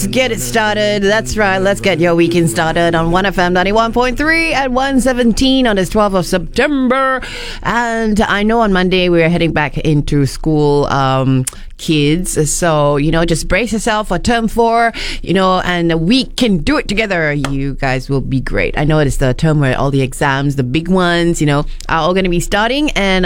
Get it started. That's right. Let's get your weekend started on 1FM 91.3 at 1:17 on this 12th of September. And I know on Monday we're heading back into school, kids. So, just brace yourself for term 4, and we can do it together. You guys will be great. I know it's the term where all the exams, the big ones, are all going to be starting. And,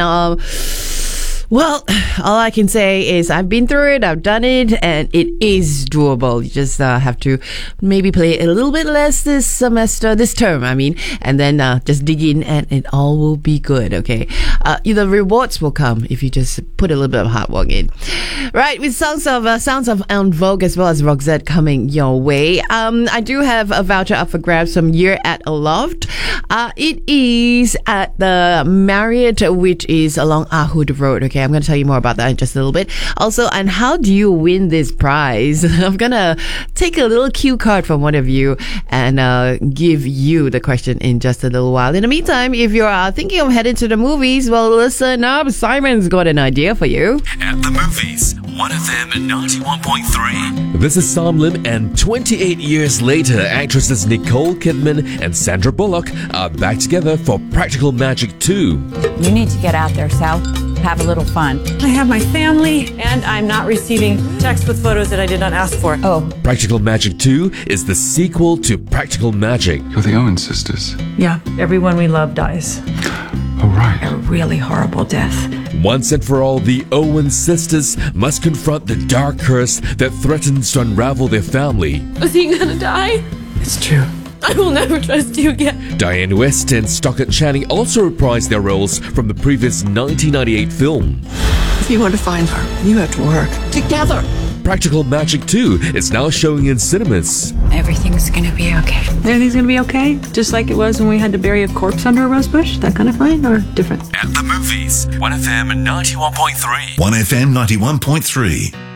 well, all I can say is I've been through it, I've done it, and it is doable. You just have to maybe play a little bit less this term, and then just dig in and it all will be good, okay? The rewards will come if you just put a little bit of hard work in. Right, with sounds of En Vogue as well as Roxette coming your way. I do have a voucher up for grabs from Year at Aloft. It is at the Marriott, which is along Ahud Road, okay? I'm going to tell you more about that in just a little bit. Also, and how do you win this prize? I'm going to take a little cue card from one of you and give you the question in just a little while. In the meantime, if you're thinking of heading to the movies, well, listen up. Simon's got an idea for you. At the movies, 1FM 91.3. This is Sam Lim, and 28 years later, actresses Nicole Kidman and Sandra Bullock are back together for Practical Magic 2. You need to get out there, Sal. Have a little fun. I have my family, and I'm not receiving texts with photos that I did not ask for. Oh. Practical Magic 2 is the sequel to Practical Magic. You're the Owen sisters. Yeah, everyone we love dies. Oh, right. A really horrible death. Once and for all, the Owen sisters must confront the dark curse that threatens to unravel their family. Was he gonna die? It's true. I will never trust you again. Diane West and Stockard Channing also reprised their roles from the previous 1998 film. If you want to find her, you have to work together. Practical Magic 2 is now showing in cinemas. Everything's gonna be okay. Everything's gonna be okay? Just like it was when we had to bury a corpse under a rose bush? That kind of fine, or different? At the movies, 1FM 91.3. 1FM 91.3.